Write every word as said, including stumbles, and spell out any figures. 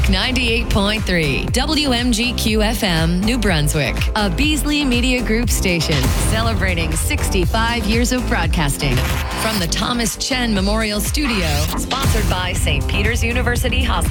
Brunswick ninety-eight point three, W M G Q F M, New Brunswick, a Beasley Media Group station celebrating sixty-five years of broadcasting. From the Thomas Chen Memorial Studio, sponsored by Saint Peter's University Hospital.